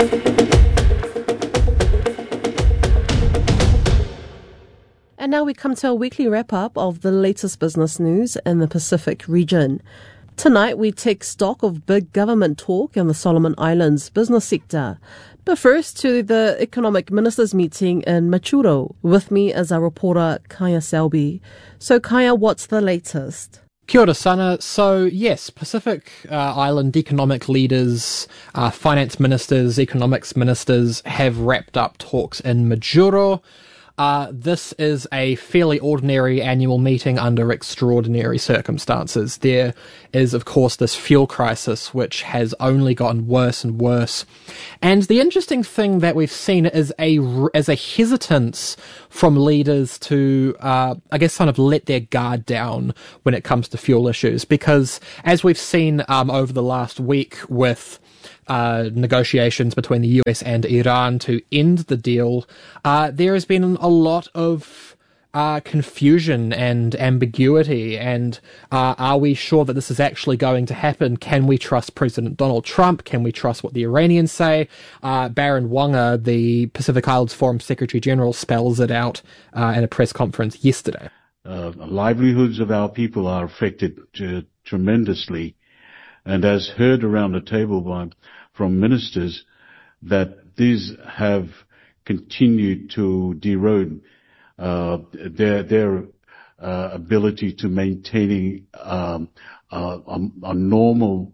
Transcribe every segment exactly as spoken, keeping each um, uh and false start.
And now we come to our weekly wrap-up of the latest business news in the Pacific region. Tonight, we take stock of big government talk in the Solomon Islands business sector. But first, to the Economic Ministers meeting in Machuro. With me is our reporter, Kaya Selby. So, Kaya, what's the latest? Kia ora, Sana. So, yes, Pacific uh, Island economic leaders, uh, finance ministers, economics ministers have wrapped up talks in Majuro. Uh, this is a fairly ordinary annual meeting under extraordinary circumstances. There is, of course, this fuel crisis, which has only gotten worse and worse. And the interesting thing that we've seen is a, is a hesitance from leaders to, uh, I guess, kind of let their guard down when it comes to fuel issues. Because as we've seen um, over the last week with Uh, negotiations between the U S and Iran to end the deal, uh, there has been a lot of uh, confusion and ambiguity. And uh, are we sure that this is actually going to happen? Can we trust President Donald Trump? Can we trust what the Iranians say? Uh, Baron Wanga, the Pacific Islands Forum Secretary General, spells it out uh, in a press conference yesterday. Uh, livelihoods of our people are affected uh, tremendously. And as heard around the table by, from ministers, that these have continued to erode uh, their their uh, ability to maintaining um, uh, a, a normal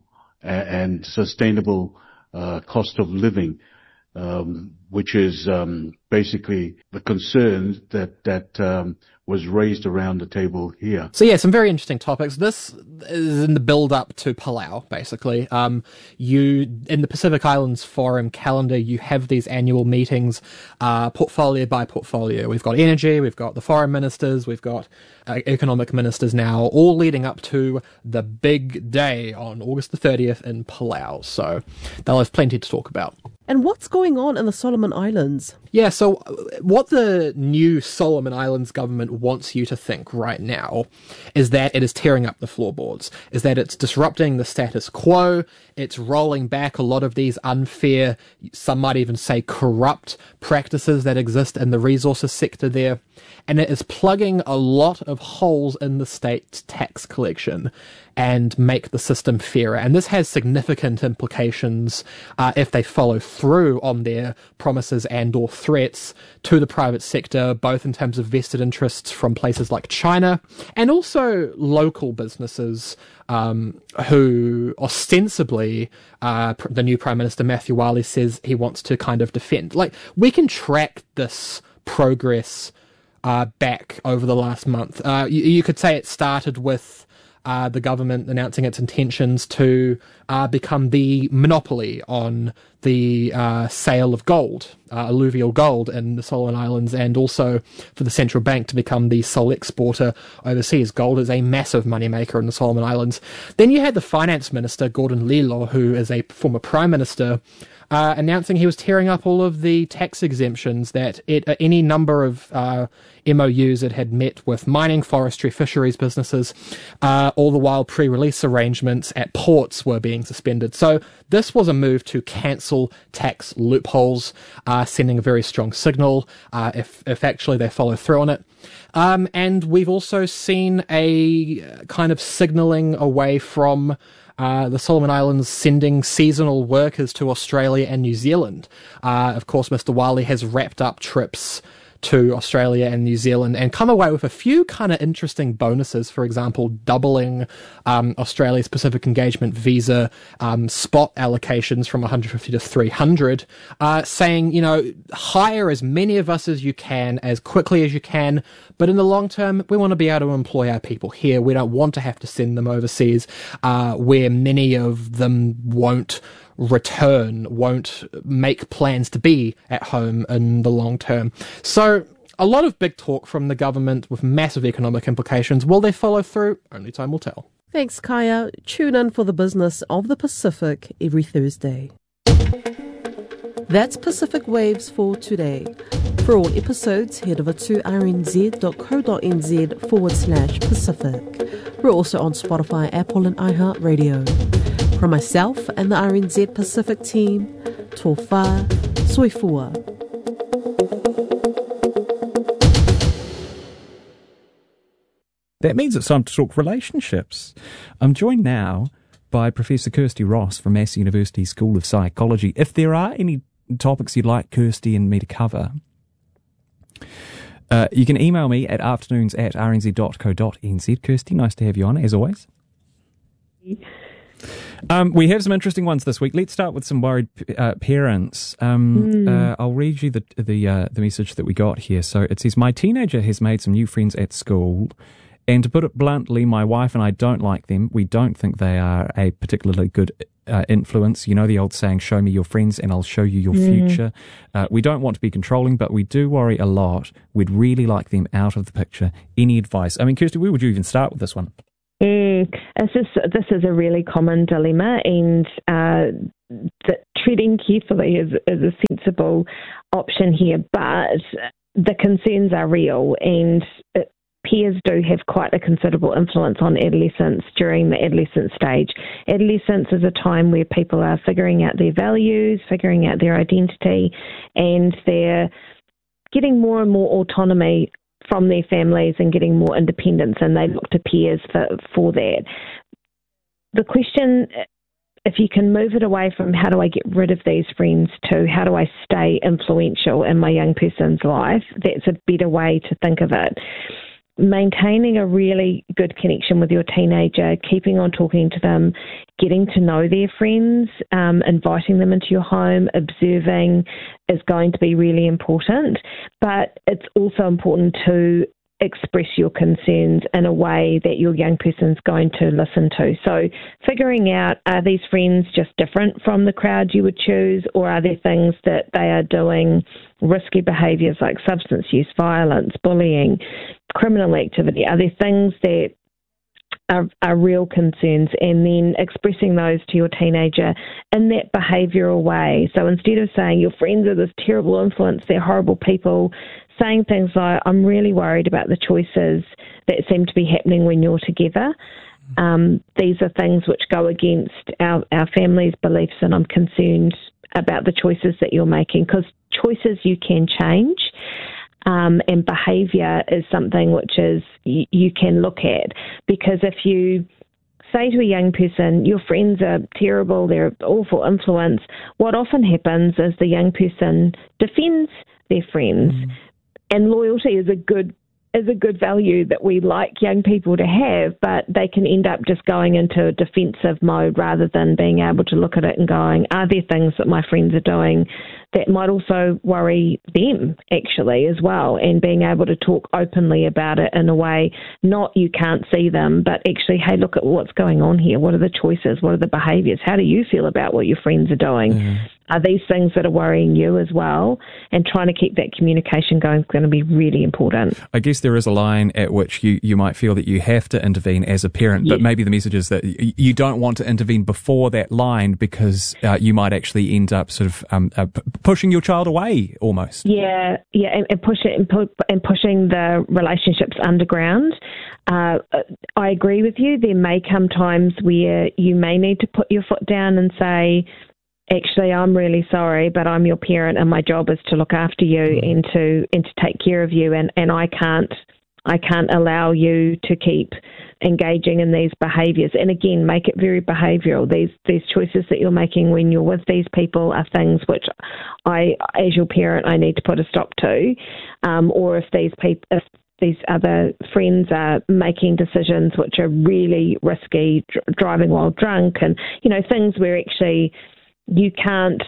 and sustainable uh, cost of living, um, which is um, basically the concern that that um, was raised around the table here. So yeah, some very interesting topics. This is in the build-up to Palau, basically. Um, you, in the Pacific Islands Forum calendar, you have these annual meetings, uh, portfolio by portfolio. We've got energy, we've got the foreign ministers, we've got uh, economic ministers now, all leading up to the big day on August the thirtieth in Palau. So they'll have plenty to talk about. And what's going on in the Solomon Islands? Yeah, so what the new Solomon Islands government wants you to think right now is that it is tearing up the floorboards, is that it's disrupting the status quo, it's rolling back a lot of these unfair, some might even say corrupt practices that exist in the resources sector there, and it is plugging a lot of holes in the state's tax collection and make the system fairer. And this has significant implications uh, if they follow through on their promises and or threats to the private sector, both in terms of vested interests from places like China and also local businesses um, who ostensibly uh, the new Prime Minister Matthew Wale says he wants to kind of defend. Like, we can track this progress uh, back over the last month. Uh, you, you could say it started with Uh, the government announcing its intentions to uh, become the monopoly on the uh, sale of gold, uh, alluvial gold in the Solomon Islands, and also for the central bank to become the sole exporter overseas. Gold is a massive moneymaker in the Solomon Islands. Then you had the finance minister, Gordon Lilo, who is a former prime minister, Uh, announcing he was tearing up all of the tax exemptions that it, uh, any number of uh, M O Us it had met with mining, forestry, fisheries businesses, uh, all the while pre-release arrangements at ports were being suspended. So this was a move to cancel tax loopholes, uh, sending a very strong signal uh, if, if actually they follow through on it. Um, and we've also seen a kind of signalling away from Uh, the Solomon Islands sending seasonal workers to Australia and New Zealand. Uh, of course, Mister Wale has wrapped up trips to Australia and New Zealand and come away with a few kind of interesting bonuses. For example, doubling um, Australia's Pacific Engagement visa um, spot allocations from one hundred fifty to three hundred, uh, saying, you know, hire as many of us as you can, as quickly as you can, but in the long term, we want to be able to employ our people here. We don't want to have to send them overseas, uh, where many of them won't return, won't make plans to be at home in the long term. So a lot of big talk from the government with massive economic implications. Will they follow through? Only time will tell. Thanks, Kaya. Tune in for the business of the Pacific every Thursday. That's Pacific Waves for today. For all episodes, head over to rnz.co.nz forward slash Pacific. We're also on Spotify, Apple and iHeartRadio. From myself and the R N Z Pacific team, tō whā, soifua. That means it's time to talk relationships. I'm joined now by Professor Kirsty Ross from Massey University School of Psychology. If there are any topics you'd like Kirsty and me to cover, uh, you can email me at afternoons at r n z dot co dot n z. Kirsty, nice to have you on, as always. Um, we have some interesting ones this week. Let's start with some worried uh, parents. Um, mm. uh, I'll read you the the, uh, the message that we got here. So it says, my teenager has made some new friends at school. And to put it bluntly, my wife and I don't like them. We don't think they are a particularly good uh, influence. You know the old saying, show me your friends and I'll show you your mm. future. Uh, we don't want to be controlling, but we do worry a lot. We'd really like them out of the picture. Any advice? I mean, Kirsty, where would you even start with this one? Mm, this, is, this is a really common dilemma, and uh, the, treading carefully is, is a sensible option here, but the concerns are real, and it, peers do have quite a considerable influence on adolescents during the adolescent stage. Adolescence is a time where people are figuring out their values, figuring out their identity, and they're getting more and more autonomy from their families and getting more independence, and they look to peers for, for that. The question, if you can move it away from how do I get rid of these friends to how do I stay influential in my young person's life, that's a better way to think of it. Maintaining a really good connection with your teenager, keeping on talking to them, getting to know their friends, um, inviting them into your home, observing is going to be really important. But it's also important to express your concerns in a way that your young person's going to listen to. So figuring out, are these friends just different from the crowd you would choose, or are there things that they are doing, risky behaviours like substance use, violence, bullying, criminal activity? Are there things that are, are real concerns, and then expressing those to your teenager in that behavioural way. So instead of saying your friends are this terrible influence, they're horrible people, saying things like, I'm really worried about the choices that seem to be happening when you're together. Um, these are things which go against our, our family's beliefs, and I'm concerned about the choices that you're making, because choices you can change. Um, and behaviour is something which is you, you can look at, because if you say to a young person, your friends are terrible, they're an awful influence, what often happens is the young person defends their friends. Mm. And loyalty is a good is a good value that we like young people to have, but they can end up just going into a defensive mode rather than being able to look at it and going, are there things that my friends are doing that might also worry them actually as well, and being able to talk openly about it in a way, not you can't see them, but actually, hey, look at what's going on here. What are the choices? What are the behaviours? How do you feel about what your friends are doing? Mm-hmm. Are these things that are worrying you as well? And trying to keep that communication going is going to be really important. I guess there is a line at which you, you might feel that you have to intervene as a parent, yes. But maybe the message is that you don't want to intervene before that line, because uh, you might actually end up sort of um, uh, p- pushing your child away almost. Yeah, yeah, and, and, push it, and, pu- and pushing the relationships underground. Uh, I agree with you. There may come times where you may need to put your foot down and say, actually, I'm really sorry, but I'm your parent and my job is to look after you mm. and to and to take care of you, and, and I can't I can't allow you to keep engaging in these behaviours. And again, make it very behavioural. These these choices that you're making when you're with these people are things which I, as your parent, I need to put a stop to. Um, or if these people, if these other friends are making decisions which are really risky, dr- driving while drunk, and you know things where actually you can't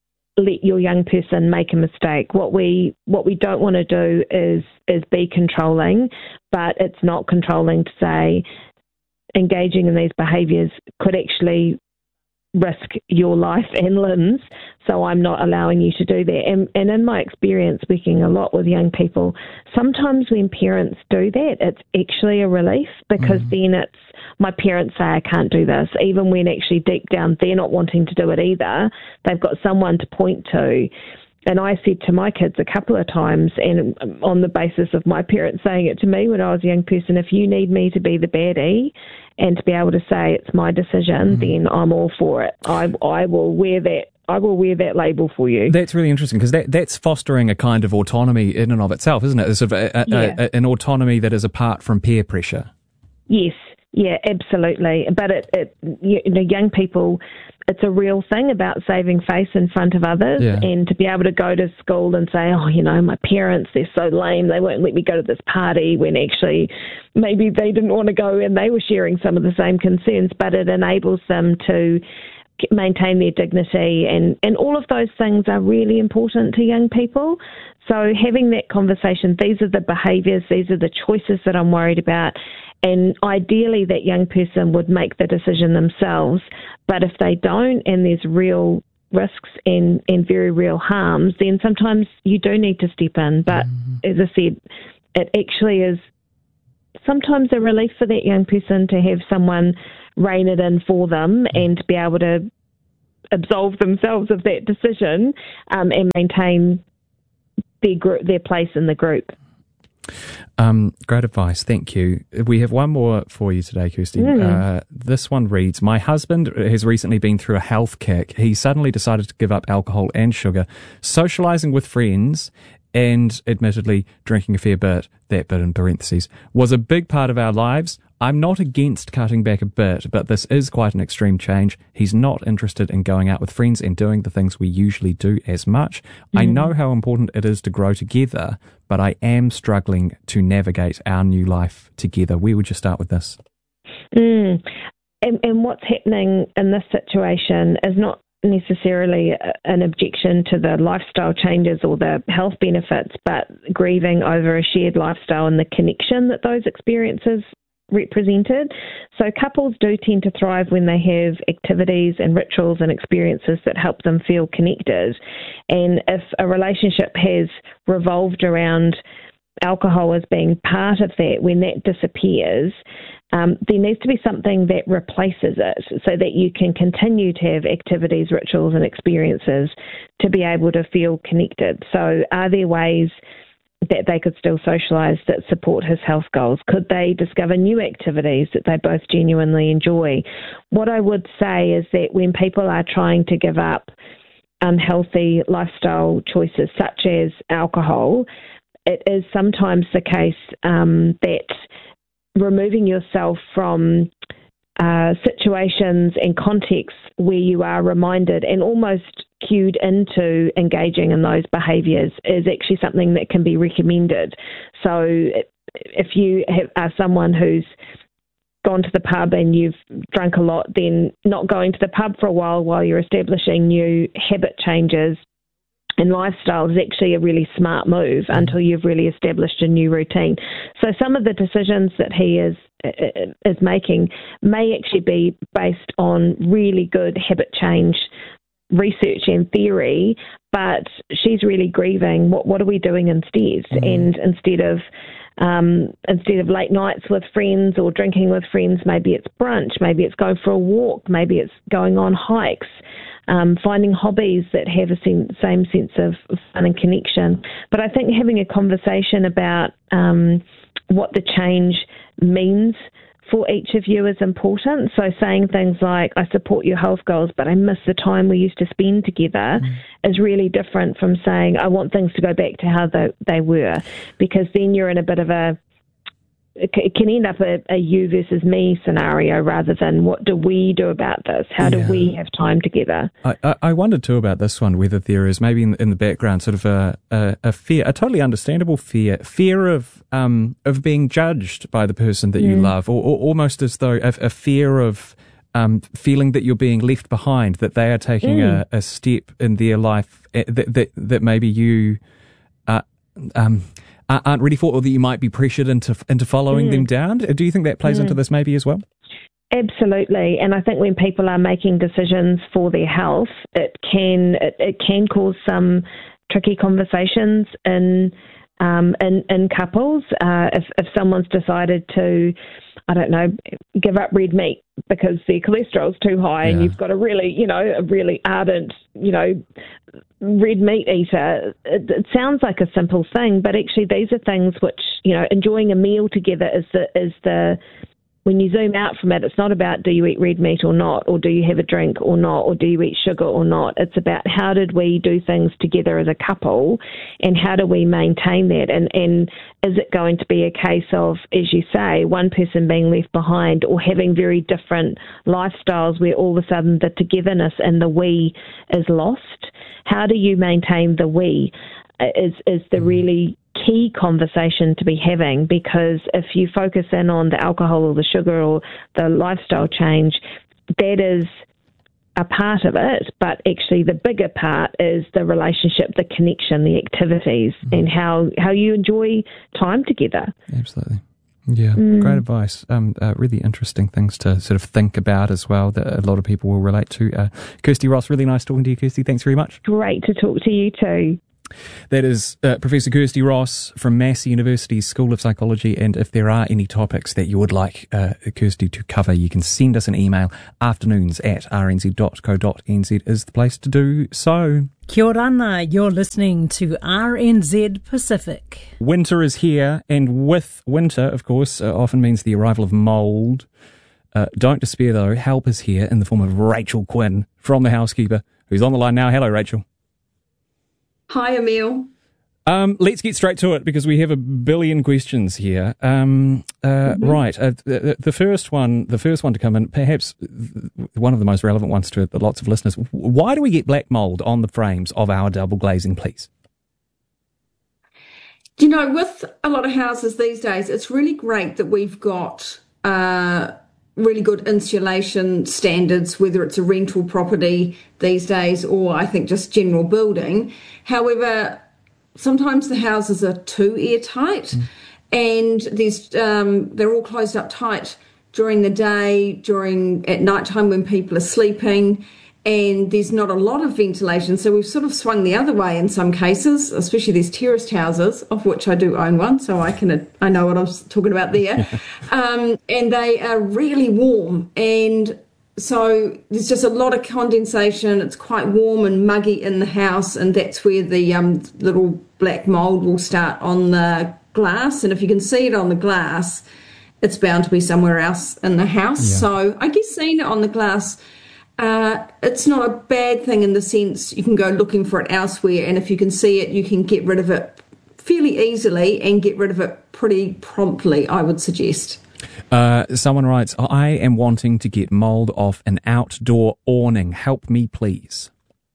let your young person make a mistake. What we what we don't want to do is is be controlling, but it's not controlling to say engaging in these behaviours could actually risk your life and limbs, so I'm not allowing you to do that. And, and in my experience working a lot with young people, sometimes when parents do that, it's actually a relief, because mm. then it's, my parents say I can't do this, even when actually deep down they're not wanting to do it either. They've got someone to point to. and I said to my kids a couple of times, and on the basis of my parents saying it to me when I was a young person, if you need me to be the baddie and to be able to say it's my decision, mm. then I'm all for it. I I will wear that. I will wear that label for you. That's really interesting because that, that's fostering a kind of autonomy in and of itself, isn't it? It's sort of a, a, yeah. a, an autonomy that is apart from peer pressure. Yes, yeah, absolutely. But it, it you know, young people, it's a real thing about saving face in front of others, yeah. and to be able to go to school and say, oh, you know, my parents, they're so lame, they won't let me go to this party, when actually maybe they didn't want to go and they were sharing some of the same concerns, but it enables them to maintain their dignity, and, and all of those things are really important to young people. So having that conversation, these are the behaviours, these are the choices that I'm worried about, and ideally that young person would make the decision themselves. But if they don't, and there's real risks and, and very real harms, then sometimes you do need to step in. But mm-hmm. as I said, it actually is sometimes a relief for that young person to have someone rein it in for them and to be able to absolve themselves of that decision, um, and maintain their group, their place in the group. Um, great advice, thank you. We have one more for you today, Kirsty. Mm. Uh, this one reads, my husband has recently been through a health kick. He suddenly decided to give up alcohol and sugar, socialising with friends, and admittedly drinking a fair bit, that bit in parentheses, was a big part of our lives. I'm not against cutting back a bit, but this is quite an extreme change. He's not interested in going out with friends and doing the things we usually do as much. Mm. I know how important it is to grow together, but I am struggling to navigate our new life together. Where would you start with this? Mm. And, and what's happening in this situation is not necessarily an objection to the lifestyle changes or the health benefits, but grieving over a shared lifestyle and the connection that those experiences represented. So couples do tend to thrive when they have activities and rituals and experiences that help them feel connected. And if a relationship has revolved around alcohol as being part of that, when that disappears, um, there needs to be something that replaces it so that you can continue to have activities, rituals and experiences to be able to feel connected. So are there ways that they could still socialise that support his health goals? Could they discover new activities that they both genuinely enjoy? What I would say is that when people are trying to give up unhealthy lifestyle choices such as alcohol, it is sometimes the case um, that removing yourself from uh, situations and contexts where you are reminded and almost cued into engaging in those behaviours is actually something that can be recommended. So if you have, are someone who's gone to the pub and you've drunk a lot, then not going to the pub for a while while you're establishing new habit changes and lifestyle is actually a really smart move until you've really established a new routine. So some of the decisions that he is is making may actually be based on really good habit change research and theory, but she's really grieving. What what are we doing instead? Mm-hmm. And instead of um, instead of late nights with friends or drinking with friends, maybe it's brunch, maybe it's going for a walk, maybe it's going on hikes. Um, finding hobbies that have a sen- same sense of fun and connection. But I think having a conversation about um, what the change means for each of you is important. So saying things like, I support your health goals, but I miss the time we used to spend together mm. is really different from saying, I want things to go back to how they, they were, because then you're in a bit of a it can end up a, a you versus me scenario rather than what do we do about this? How do yeah. we have time together? I, I, I wondered too about this one, whether there is maybe in, in the background sort of a, a, a fear, a totally understandable fear, fear of um of being judged by the person that mm. you love, or, or almost as though a, a fear of um feeling that you're being left behind, that they are taking mm. a, a step in their life that that, that maybe you uh, um. aren't ready for, or that you might be pressured into into following mm. them down. Do you think that plays mm. into this maybe as well? Absolutely, and I think when people are making decisions for their health, it can it, it can cause some tricky conversations in um, in, in couples. Uh, if, if someone's decided to, I don't know, give up red meat because their cholesterol's too high, yeah. and you've got a really, you know, a really ardent, you know, red meat eater. It, it sounds like a simple thing, but actually these are things which, you know, enjoying a meal together is the is the when you zoom out from it, it's not about do you eat red meat or not, or do you have a drink or not, or do you eat sugar or not. It's about how did we do things together as a couple, and how do we maintain that? And, and is it going to be a case of, as you say, one person being left behind, or having very different lifestyles where all of a sudden the togetherness and the we is lost? How do you maintain the we is, is the really key conversation to be having, because if you focus in on the alcohol or the sugar or the lifestyle change, that is a part of it, but actually the bigger part is the relationship, the connection, the activities, mm. and how, how you enjoy time together. Absolutely. Yeah, mm. great advice. Um, uh, really interesting things to sort of think about as well that a lot of people will relate to. Uh, Kirsty Ross, really nice talking to you, Kirsty. Thanks very much. Great to talk to you too. That is uh, Professor Kirsty Ross from Massey University's School of Psychology. And if there are any topics that you would like uh, Kirsty to cover, you can send us an email. Afternoons at r n z dot co dot n z is the place to do so. Kia ora, you're listening to R N Z Pacific. Winter is here, and with winter, of course, uh, often means the arrival of mould. Uh, don't despair, though. Help is here in the form of Rachel Quinn from The Housekeeper, who's on the line now. Hello, Rachel. Hi, Emil. Um, let's get straight to it because we have a billion questions here. Um, uh, mm-hmm. Right, uh, the, the first one, the first one to come in, perhaps one of the most relevant ones to lots of listeners. Why do we get black mould on the frames of our double glazing, please? You know, with a lot of houses these days, it's really great that we've got uh, really good insulation standards, whether it's a rental property these days or I think just general building. However, sometimes the houses are too airtight, mm. and there's um, they're all closed up tight during the day, during at night time when people are sleeping, and there's not a lot of ventilation. So we've sort of swung the other way in some cases, especially these terraced houses, of which I do own one, so I can I know what I'm talking about there. um, and they are really warm, and so there's just a lot of condensation. It's quite warm and muggy in the house, and that's where the um, little black mould will start on the glass. And if you can see it on the glass, it's bound to be somewhere else in the house. Yeah. So I guess seeing it on the glass, uh, it's not a bad thing in the sense you can go looking for it elsewhere, and if you can see it, you can get rid of it fairly easily and get rid of it pretty promptly, I would suggest. Uh, someone writes, I am wanting to get mould off an outdoor awning. Help me, please.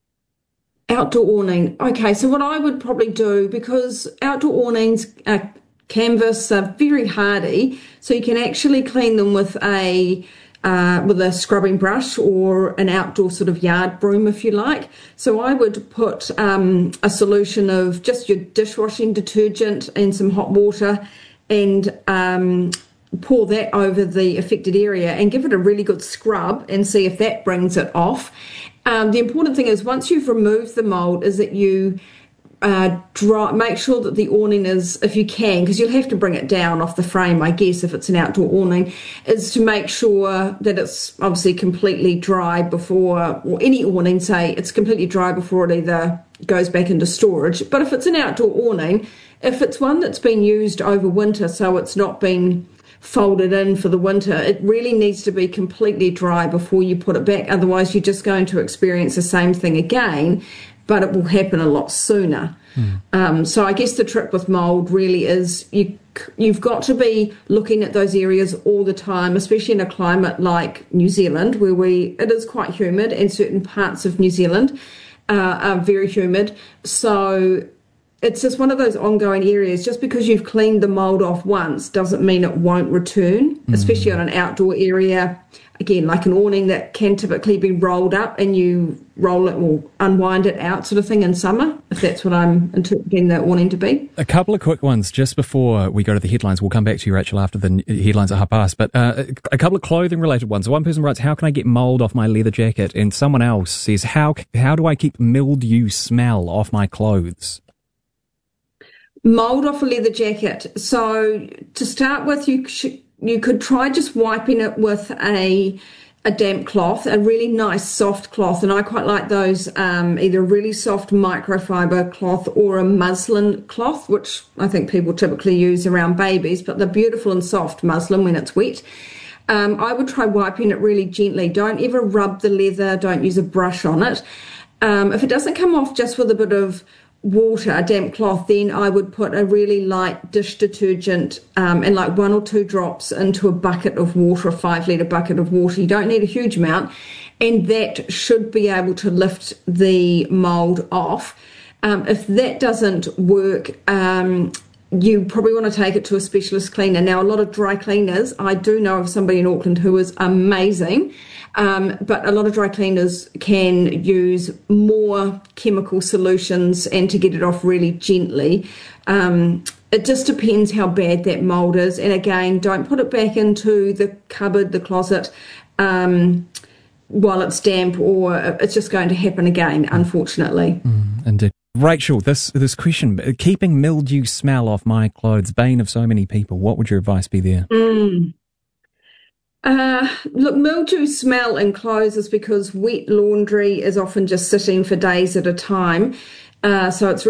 Outdoor awning. Okay, so what I would probably do, because outdoor awnings are canvas, are very hardy, so you can actually clean them with a uh, with a scrubbing brush or an outdoor sort of yard broom, if you like. So I would put um, a solution of just your dishwashing detergent and some hot water, and um, pour that over the affected area and give it a really good scrub and see if that brings it off. Um, the important thing is once you've removed the mould is that you uh, dry, make sure that the awning is, if you can, because you'll have to bring it down off the frame, I guess, if it's an outdoor awning, is to make sure that it's obviously completely dry before, or any awning, say, it's completely dry before it either goes back into storage. But if it's an outdoor awning, if it's one that's been used over winter, so it's not been folded in for the winter, it really needs to be completely dry before you put it back. Otherwise, you're just going to experience the same thing again, but it will happen a lot sooner. Mm. Um, so I guess the trick with mould really is you, you've got to be looking at those areas all the time, especially in a climate like New Zealand, where we it is quite humid, and certain parts of New Zealand uh, are very humid. So it's just one of those ongoing areas. Just because you've cleaned the mould off once doesn't mean it won't return, mm. especially on an outdoor area. Again, like an awning that can typically be rolled up and you roll it or unwind it out sort of thing in summer, if that's what I'm interpreting the awning to be. A couple of quick ones just before we go to the headlines. We'll come back to you, Rachel, after the headlines are half past. But uh, a couple of clothing-related ones. One person writes, how can I get mould off my leather jacket? And someone else says, how how do I keep mildew smell off my clothes? mould off a leather jacket. So to start with, you sh- you could try just wiping it with a a damp cloth, a really nice soft cloth, and I quite like those, um, either a really soft microfiber cloth or a muslin cloth, which I think people typically use around babies, but they're beautiful and soft muslin when it's wet. Um, I would try wiping it really gently. Don't ever rub the leather, don't use a brush on it. Um, if it doesn't come off just with a bit of water, a damp cloth, then I would put a really light dish detergent um, and like one or two drops into a bucket of water, a five litre bucket of water. You don't need a huge amount, and that should be able to lift the mould off. Um, if that doesn't work, um, you probably want to take it to a specialist cleaner. Now, a lot of dry cleaners, I do know of somebody in Auckland who is amazing, um, but a lot of dry cleaners can use more chemical solutions and to get it off really gently. Um, it just depends how bad that mould is. And again, don't put it back into the cupboard, the closet, um, while it's damp, or it's just going to happen again, unfortunately. Mm, indeed. Rachel, this this question, keeping mildew smell off my clothes, bane of so many people. What would your advice be there? Mm. Uh, look, mildew smell in clothes is because wet laundry is often just sitting for days at a time. Uh, so it's